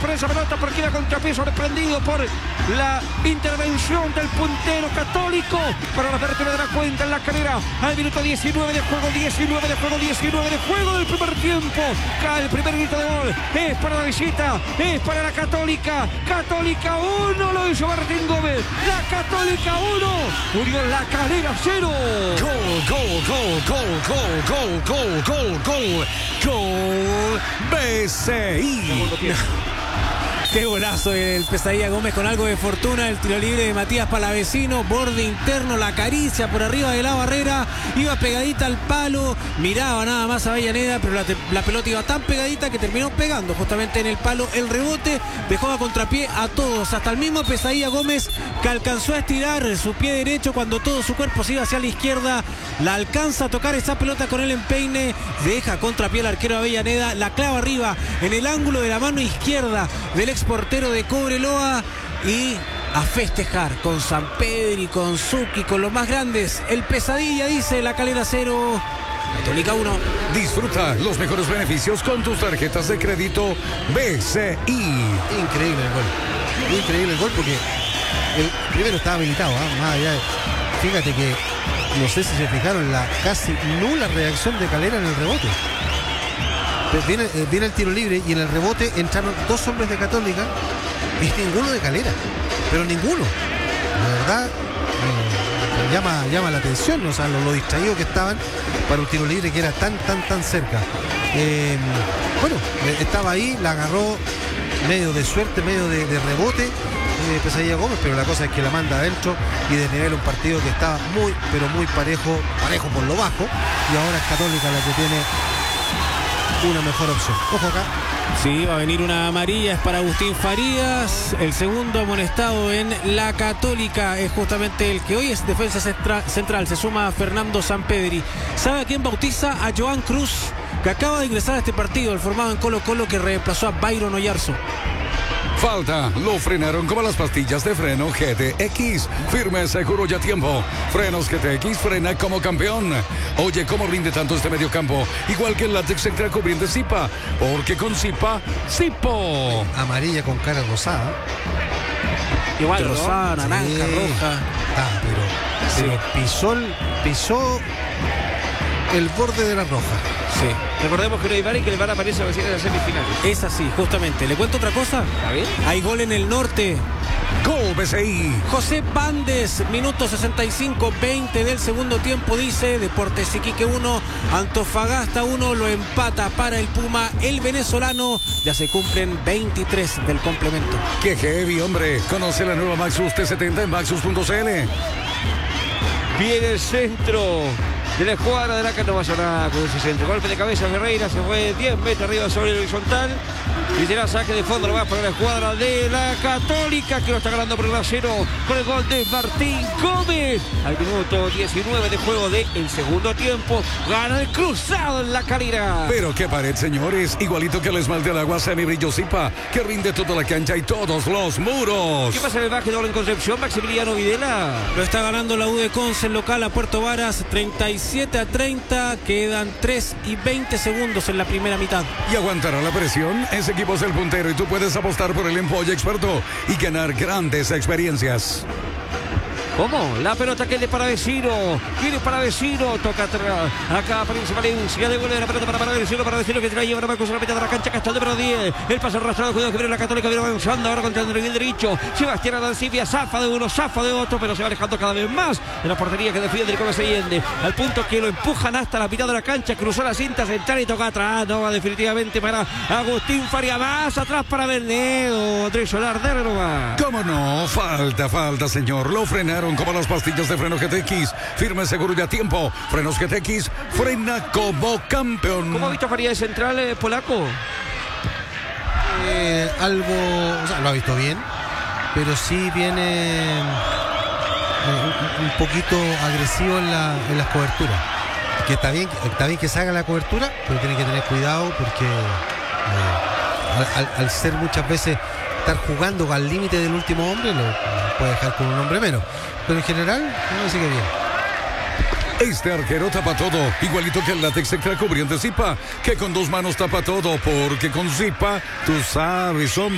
con esa pelota porque iba contrapié, sorprendido por la intervención del puntero Católico para la apertura de la cuenta en La Calera. Al minuto 19 de juego, 19 de juego, 19 de juego del primer tiempo. Cae el primer grito de gol. Es para la visita, es para la Católica. Católica 1, lo hizo Martín Gómez. La Católica 1, Unión La Calera 0. Gol BCI. Qué golazo el Pesadilla Gómez con algo de fortuna. El tiro libre de Matías Palavecino, borde interno, la acaricia por arriba de la barrera, iba pegadita al palo, miraba nada más a Avellaneda, pero la pelota iba tan pegadita que terminó pegando justamente en el palo. El rebote dejó a contrapié a todos, hasta el mismo Pesadilla Gómez, que alcanzó a estirar su pie derecho cuando todo su cuerpo se iba hacia la izquierda. La alcanza a tocar esa pelota con el empeine, deja a contrapié al arquero Avellaneda, la clava arriba en el ángulo de la mano izquierda del exportero de Cobreloa, y a festejar con San Pedro y con Zucchi, con los más grandes. El Pesadilla dice: La Calera 0, Católica 1. Disfruta los mejores beneficios con tus tarjetas de crédito BCI. Increíble el gol. Increíble el gol porque el primero estaba habilitado, más allá de, fíjate que no sé si se fijaron la casi nula reacción de Calera en el rebote. Viene el tiro libre y en el rebote entraron dos hombres de Católica y ninguno de Calera, pero ninguno. La verdad llama la atención, o sea, lo distraídos que estaban para un tiro libre que era tan cerca. Bueno, estaba ahí, la agarró medio de suerte, medio de rebote, Pesadilla Gómez, pero la cosa es que la manda adentro y desnivela un partido que estaba muy, pero muy parejo por lo bajo, y ahora es Católica la que tiene una mejor opción. Ojo acá. Sí, va a venir una amarilla, es para Agustín Farías. El segundo amonestado en La Católica es justamente el que hoy es defensa central. Se suma a Fernando Sampedri. ¿Sabe a quién bautiza? A Joan Cruz, que acaba de ingresar a este partido, el formado en Colo-Colo, que reemplazó a Byron Oyarzo. Falta, lo frenaron como las pastillas de freno GTX. Firme, seguro y a tiempo. Frenos GTX, frena como campeón. Oye, ¿cómo rinde tanto este mediocampo? Igual que el látex extra cubriente Zipa. Porque con Zipa, Zipo. Amarilla con cara rosada. Igual, rosada, ¿no? naranja, sí, roja. Pero pisó el borde de la roja. Sí. Recordemos que Neymar y que Neymar aparece recién en las semifinales. Es así, justamente. ¿Le cuento otra cosa? ¿Está bien? Hay gol en el norte. Gol BCI. José Bandes, minuto 65, 20 del segundo tiempo, dice Deportes Iquique 1, Antofagasta 1, lo empata para el Puma, el venezolano. Ya se cumplen 23 del complemento. ¡Qué heavy, hombre! Conoce la nueva Maxus T70 en maxus.cl. Viene el centro de la escuadra de la que no va a sonar con ese centro. Golpe de cabeza Ferreira, se fue 10 metros arriba sobre el horizontal. Y será saque de fondo, lo va para la escuadra de la Católica, que lo está ganando por el 0 con el gol de Martín Gómez. Al minuto 19 de juego del segundo tiempo, gana el cruzado en La Calera. Pero qué pared, señores. Igualito que el esmalte al agua semibrillo Zipa, que rinde toda la cancha y todos los muros. ¿Qué pasa en el básquetbol en Concepción, Maximiliano Videla? Lo está ganando la U de Conce en local a Puerto Varas, 37-30. Quedan 3 y 20 segundos en la primera mitad. Y aguantará la presión. Ese equipo es el puntero y tú puedes apostar por el Empolla Experto y ganar grandes experiencias. ¿Cómo? La pelota que es de Palavecino. Quiere Palavecino. Toca atrás. Acá aparece Valencia. Devuelve la pelota para Palavecino que se la lleva a Marcos a la mitad de la cancha. Castal de 10. El paso arrastrado. Cuidado que viene la Católica. Viene avanzando ahora contra el nivel derecho. Sebastián Arancibia. Zafa de uno, zafa de otro. Pero se va alejando cada vez más de la portería que defiende Nicolás Allende. Al punto que lo empujan hasta la mitad de la cancha. Cruzó la cinta central y toca atrás. No va definitivamente para Agustín Faría. Más atrás para Bernedo. Andrés Solar. Dale nomás. ¿Cómo no? Falta, señor. Lo frenaron como las pastillas de freno GTX. Firme, seguro y a tiempo. Frenos GTX, frena como campeón. ¿Cómo ha visto Faría de central, polaco? Algo, o sea, lo ha visto bien, pero sí viene un poquito agresivo en las coberturas. Que está bien que se haga la cobertura, pero tiene que tener cuidado porque al ser muchas veces estar jugando al límite del último hombre, lo puede dejar con un hombre menos. Pero en general, no sigue bien. Este arquero tapa todo, igualito que el látex extra cubriente Zipa, que con dos manos tapa todo, porque con Zipa, tú sabes, hombre.